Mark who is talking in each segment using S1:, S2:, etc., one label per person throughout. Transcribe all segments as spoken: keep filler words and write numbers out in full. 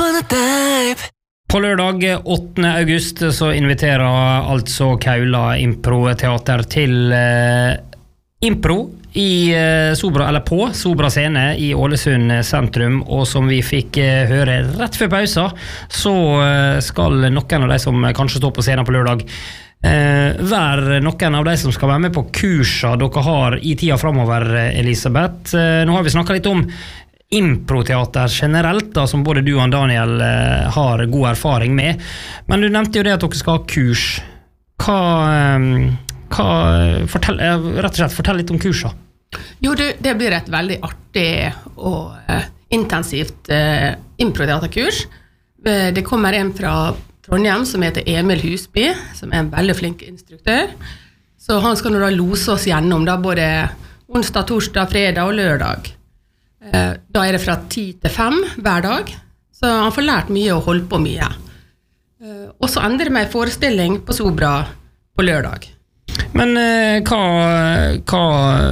S1: upon a dive.
S2: På lørdag åttende august så inviterer altså Kaula Impro-teater til eh, impro i eh, Sobra, eller på Sobra scene i Ålesund sentrum, og som vi fikk eh, høre rett før pausa, så eh, skal noen av de som kanskje står på scenen på lørdag eh, være noen av de som skal være med på kurser dere har i tida fremover, Elisabeth. Eh, nå har vi snakket litt om improteater generelt, da, som både du og Daniel eh, har god erfaring med. Men du nevnte jo det at dere skal ha kurs. Hva, eh, hva fortell, eh, rett og slett, fortell litt om kurser.
S3: Jo, det, det blir et veldig artig og eh, intensivt eh, improteaterkurs. Eh, det kommer en fra Trondheim som heter Emil Husby, som er en veldig flink instruktør. Så han skal nå da lose oss gjennom da, både onsdag, torsdag, fredag og lørdag. Da er det fra ti til fem hver dag, så han får lært mye og holdt på mye. Og så ender det med en forestilling på Sobra på lørdag.
S2: Men hva, hva,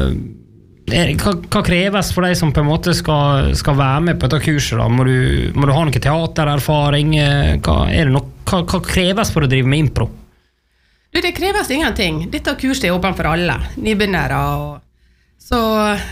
S2: er, hva, hva kreves for deg som på en måte skal, skal være med på dette kurset? Da? Må, du, må du ha noe teatererfaring? Hva, er det noe, hva, hva kreves for å drive med impro?
S3: Du, det kreves ingenting. Dette kurset er åpent for alle, nybegynnere. Og, så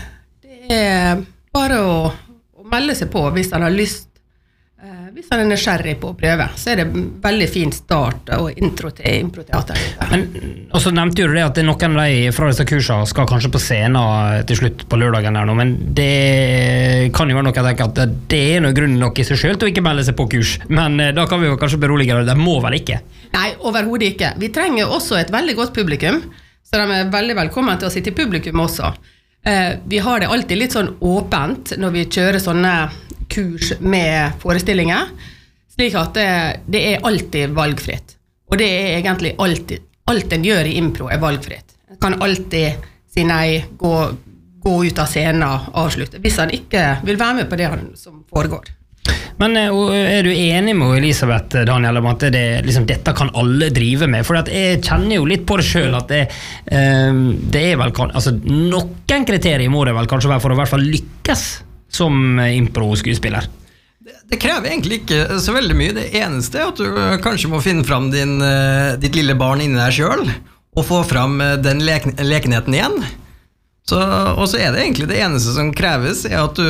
S3: det er bare å, å melde seg på hvis han har lyst, eh, hvis han er nysgjerrig på å prøve, så er det en veldig fin start og intro til improteater.
S2: Men, og så nevnte du det at det er noen av de fra disse kursene skal kanskje på scenen til slutt på lørdagen der nå, men det kan jo være noe jeg tenker at det er noe grunn nok i seg selv til å ikke melde seg på kurs, men eh, da kan vi jo kanskje berolige det, det må vel ikke?
S3: Nei, overhodet ikke. Vi trenger også et veldig godt publikum, så de er veldig velkommen til å sitte i publikum også. Eh, vi har det alltid litt sånn åpent når vi kjører sånne kurs med forestillinger, slik at det, det er alltid valgfritt. Og det er egentlig alltid, alt en gjør i impro er valgfritt. En kan alltid si nei, gå, gå ut av scenen og avslutte, hvis han ikke vil være med på det som foregår.
S2: Men er du enig med Elisabeth, Daniel, om at det, liksom, dette kan alle drive med? For at jeg kjenner jo litt på det selv, at det, um, det er vel, altså, noen kriterier må det vel kanskje være for å i hvert fall lykkes som impro-skuespiller.
S4: Det, det krever egentlig ikke så veldig mye. Det eneste er at du kanskje må finne fram din, ditt lille barn inni deg selv, og få fram den leken, lekenheten igjen. Så, og så er det egentlig det eneste som kreves, er at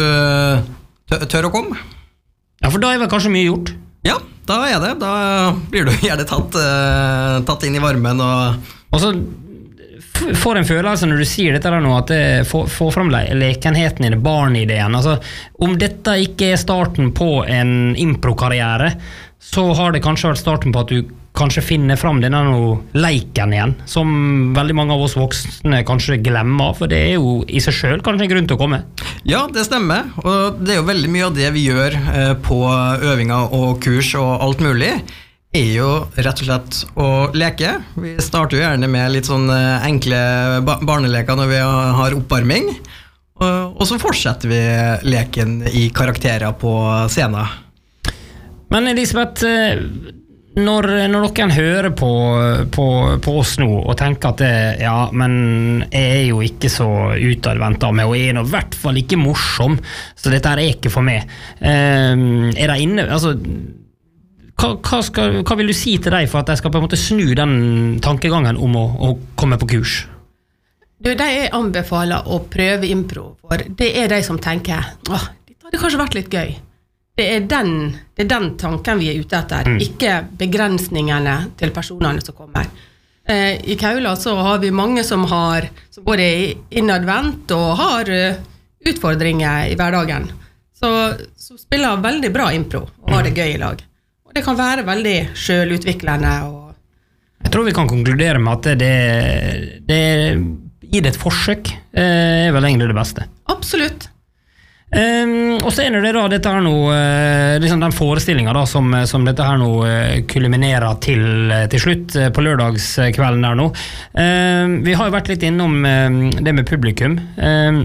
S4: du tør å komme.
S2: Ja, for da er vel kanskje mye gjort?
S4: Ja, da er det. Da blir du gjerne tatt, uh, tatt inn i varmen. Og,
S2: og så får en følelse når du sier dette der nå, at det får, får frem lekenheten i det, barnideen. Altså, om dette ikke er starten på en impro-karriere, så har det kanskje vært starten på at du kanskje finner frem denne leiken igjen, som veldig mange av oss voksne kanskje glemmer, for det er jo i seg selv kanskje en grunn til å komme.
S4: Ja, det stemmer, og det er jo veldig mye av det vi gjør eh, på øvinger og kurs og alt mulig, er jo rett og slett å leke. Vi starter jo gjerne med litt sånn enkle barneleker når vi har oppvarming, og, og så fortsetter vi leken i karakterer på scenen.
S2: Men Elisabeth, Når, når noen hører på, på, på oss nå og tenker at det, ja, men jeg er jo ikke så utadvendt av meg, og jeg er nå i hvert fall ikke morsom, så dette er ikke for meg. Um, er det inne, altså, hva, hva, skal, hva vil du si til deg for at jeg skal på en måte snu den tankegangen om å, å komme på kurs?
S3: Du, de jeg anbefaler å prøve impro for, det er de som tenker, åh, dette hadde kanskje vært litt gøy. Det er, den, det er den tanken vi er ute etter, mm. ikke begrensningene til personene som kommer. Eh, I Kaula så har vi mange som har som både er innadvendt og har uh, utfordringer i hverdagen. Så, så spiller veldig bra impro og har det gøy i lag. Og det kan være veldig selvutviklende. Og
S2: jeg tror vi kan konkludere med at det, det gi det et forsøk eh, er vel egentlig det beste.
S3: Absolutt.
S2: Um, og så er det da dette her nå uh, liksom den forestillingen da som, som dette her nå uh, kulminerer til, uh, til slutt uh, på lørdagskvelden der nå. Uh, vi har jo vært litt innom uh, det med publikum. Uh,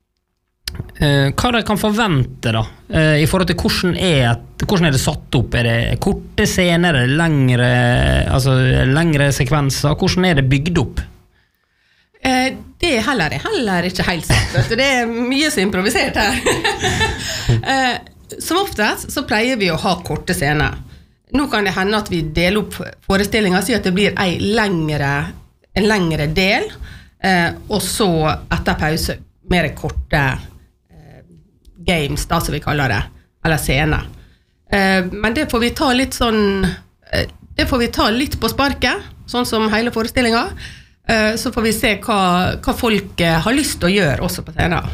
S2: uh, hva de kan forvente da uh, i forhold til hvordan er, hvordan er det satt opp? Er det korte scener, er det lengre, altså, lengre sekvenser? Hvordan er det bygd opp?
S3: Eh, det er heller, heller ikke helt sant. Det er mye så improvisert her. eh, som oftest så pleier vi å ha korte scener. Nå kan det hende at vi deler opp forestillinger, så at det blir en lengre, en lengre del, eh, og så etter pause mer korte eh, games, da som vi kaller det, eller scener. Eh, men det får vi ta litt sånn, eh, det får vi ta litt på sparket, sånn som hele forestillingen. Eh, så får vi se hva, hva folk eh, har lyst til å gjøre også på scenen.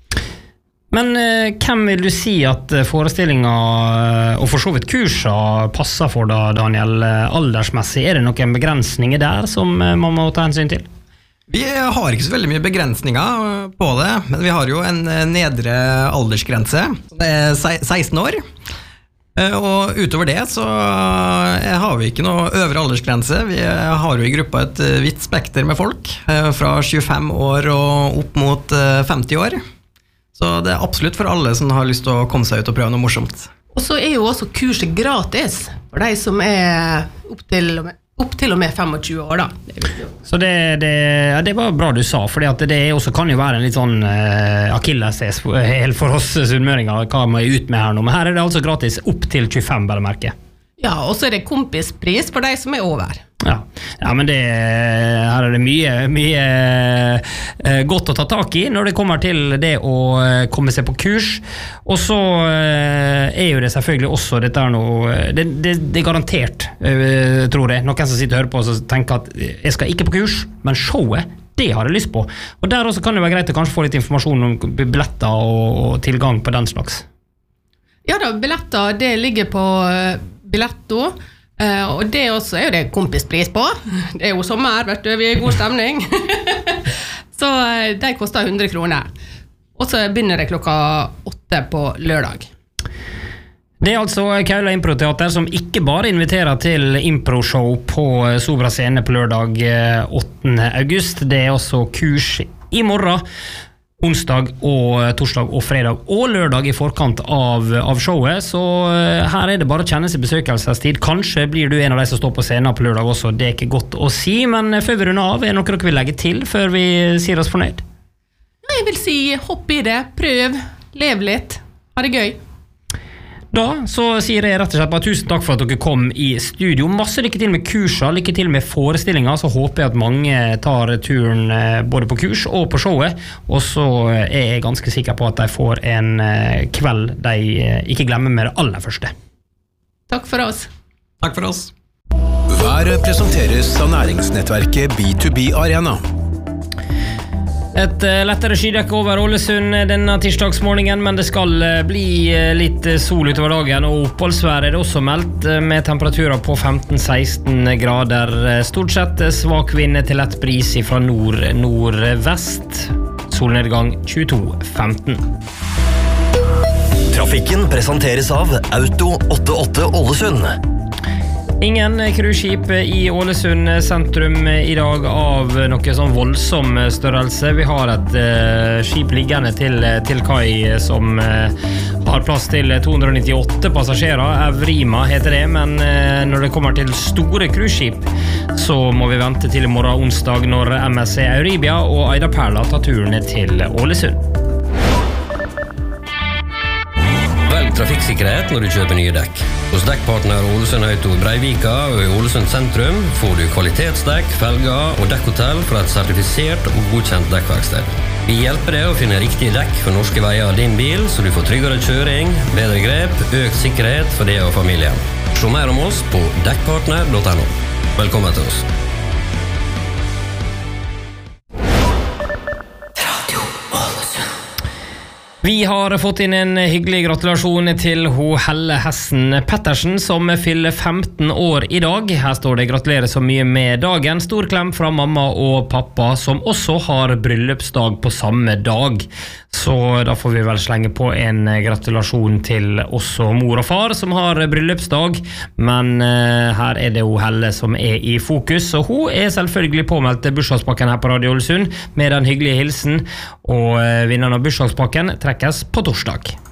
S2: Men eh, hvem vil du si at forestillinger og for så vidt kurser passer for da, Daniel, aldersmessig? Er det noen begrensninger der som man må ta hensyn til?
S4: Vi har ikke så veldig mye begrensninger på det, men vi har jo en nedre aldersgrense. Det er seksten år. Og utover det så har vi ikke noe øvre aldersgrense. Vi har jo i gruppa et vidt spekter med folk, fra tjuefem år og opp mot femti år. Så det er absolutt for alle som har lyst til å komme seg ut og prøve noe morsomt.
S3: Og så er jo også kurset gratis for de som er opp til, opp til og med tjuefem år da.
S2: Så det, det, ja, det var bra du sa, fordi at det også kan jo være en litt sånn uh, akilleshæl for oss sunnmøringer, hva må jeg ut med her nå, men her er det altså gratis opp til tjuefem, bare merke.
S3: Ja, og så er det kompispris for de som er over.
S2: Ja, ja men det, her er det mye, mye eh, godt å ta tak i når det kommer til det å komme seg på kurs. Og så eh, er jo det selvfølgelig også dette er noe, det, det, det er garantert, eh, tror jeg, noen som sitter og hører på og tenker at jeg skal ikke på kurs, men showet, det har jeg lyst på. Og der også kan det være greit å kanskje få litt informasjon om billetter og, og tilgang på den slags.
S3: Ja da, billetter, det ligger på Biletto, uh, og det også er jo det kompispris på. Det er jo sommer, vet du, vi er i god stemning. Så uh, de koster hundre kroner. Og så begynner det klokka åtte på lørdag.
S2: Det er altså Kaula Improteater som ikke bare inviterer til improshow på Sobra Scene på lørdag åttende august. Det er også kurs i morgen, onsdag og torsdag og fredag og lørdag i forkant av, av showet, så her er det bare å kjenne seg besøkelsestid. Kanskje blir du en av de som står på scenen på lørdag også, det er ikke godt å si, men før vi runder av, er det noe dere vil legge til før vi sier oss fornøyd?
S3: Jeg vil si hopp i det, prøv, lev litt, ha det gøy.
S2: Da så sier jeg rett og slett bare tusen takk for at dere kom i studio. Masse lykke til med kurser, lykke til med forestillinger, så håper jeg at mange tar turen både på kurs og på showet, og så er jeg ganske sikker på at de får en kveld de ikke glemmer med det aller første.
S3: Takk for oss.
S4: Takk for oss.
S1: Været presenteres av næringsnettverket B to B Arena.
S2: Et lettere skydekke over Ålesund denne tirsdagsmorgenen, men det skal bli litt sol utover dagen, og oppholdsvær er det også meldt, med temperaturer på femten til seksten grader. Stort sett svak vind til lett bris fra nord-nordvest. Solnedgang tjueto femten.
S5: Trafikken presenteres av Auto åttiåtte Ålesund.
S2: Ingen cruiseskip i Ålesund sentrum i dag av noe sånn voldsom størrelse. Vi har et uh, skip liggende til, til kai som uh, har plass til to hundre nittiåtte passasjerer. Evrima heter det, men uh, når det kommer til store cruiseskip, så må vi vente til i morgen onsdag når M S C Euribia og Aida Perla tar turen til Ålesund.
S6: Velg trafikksikkerhet når du kjøper nye dekk. Hos dekkpartner Ålesund Auto i Breivika og i Ålesund sentrum får du kvalitetsdekk, felger og dekkhotell fra et sertifisert og godkjent dekkverksted. Vi hjelper deg å finne riktige dekk for norske veier av din bil, så du får tryggere kjøring, bedre grep, økt sikkerhet for deg og familien. Se mer om oss på dekkpartner punktum no. Velkommen til oss.
S2: Vi har fått inn en hyggelig gratulasjon til ho Helle Hessen Pettersen, som fyller femten år i dag. Her står det gratulerer så mye med dagen. Stor klem fra mamma og pappa, som også har bryllupsdag på samme dag. Så da får vi vel slenge på en gratulasjon til også mor og far, som har bryllupsdag. Men uh, her er det ho Helle som er i fokus, og hun er selvfølgelig påmeldt bursdagspakken her på Radio Ålesund med den hyggelige hilsen, og uh, vinneren av bursdagspakken trekkes på torsdag.